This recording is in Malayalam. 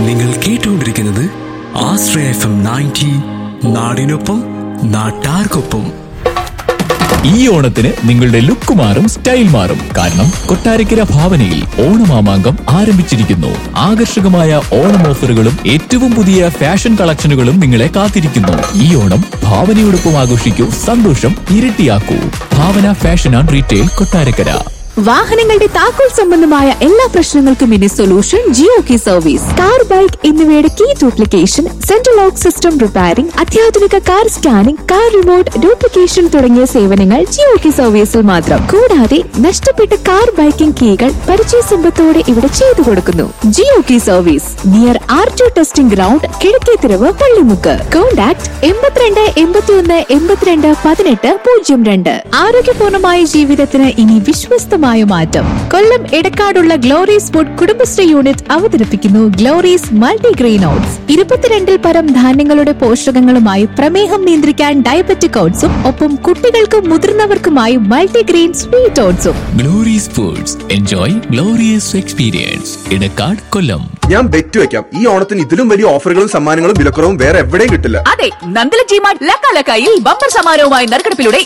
നിങ്ങൾ കേട്ടുകൊണ്ടിരിക്കുന്നത് ആശ്രയ FM 90 നാടിനൊപ്പം നാട്ടാർക്കൊപ്പം. ഈ ഓണത്തിന് നിങ്ങളുടെ ലുക്ക് മാറും, സ്റ്റൈൽ മാറും. കാരണം കൊട്ടാരക്കര ഭാവനയിൽ ഓണമാമാങ്കം ആരംഭിച്ചിരിക്കുന്നു. ആകർഷകമായ ഓണം ഓഫറുകളും ഏറ്റവും പുതിയ ഫാഷൻ കളക്ഷനുകളും നിങ്ങളെ കാത്തിരിക്കുന്നു. ഈ ഓണം ഭാവനയോടൊപ്പം ആഘോഷിക്കൂ, സന്തോഷം ഇരട്ടിയാക്കൂ. ഭാവന ഫാഷൻ ആൻഡ് റീറ്റെയിൽ, കൊട്ടാരക്കര. വാഹനങ്ങളുടെ താക്കോൽ സംബന്ധമായ എല്ലാ പ്രശ്നങ്ങൾക്കും ഇനി സൊല്യൂഷൻ ജിയോകി സർവീസ്. കാർ, ബൈക്ക് എന്നിവയുടെ key duplication, central lock system repairing, അത്യാധുനിക car scanning, car remote duplication തുടങ്ങിയ സേവനങ്ങൾ ജിയോകി സർവീസിൽ മാത്രം. കൂടാതെ നഷ്ടപ്പെട്ട കാർ, ബൈക്കിംഗ് കീകൾ പരിചയ സമ്പത്തോടെ ഇവിടെ ചെയ്തു കൊടുക്കുന്നു. ജിയോകി service near R2 testing ground, Kizhakkethiruvu, Pallimukku. Contact 82 ആരോഗ്യപൂർണമായ ജീവിതത്തിന് ഇനി വിശ്വസ്തമായ മാറ്റം. കൊല്ലം എടക്കാടുള്ള ഗ്ലോറീസ് ഫുഡ് കുടുംബശ്രീ യൂണിറ്റ് അവതരിപ്പിക്കുന്നു ഗ്ലോറീസ് മൾട്ടിഗ്രെയിൻ ഓട്സ്. 22 പരം ധാന്യങ്ങളുടെ പോഷകങ്ങളുമായി പ്രമേഹം നിയന്ത്രിക്കാൻ ഡയബറ്റിക് ഓട്സും ഒപ്പം കുട്ടികൾക്കും മുതിർന്നവർക്കുമായി multigrain sweet ഓട്സും. Glory's foods, enjoy glorious experience. Edakkad, കൊല്ലം. ഞാൻ ബെറ്റ് വെക്കാം, ഈ ഓണത്തിന് ഇതിലും വലിയ ഓഫറുകളും സമ്മാനങ്ങളും വിലക്കുറവും വേറെ എവിടെയും കിട്ടില്ല. അതെ, നന്ദല ജിമാർട്ട് ലക്കാലക്കായിൽ ബമ്പർ സമ്മാനവുമായി നറുക്കെടുപ്പിലൂടെ